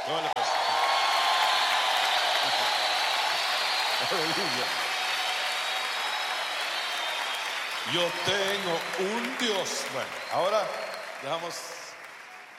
Démosle pues. Aleluya. Yo tengo un Dios. Bueno, ahora dejamos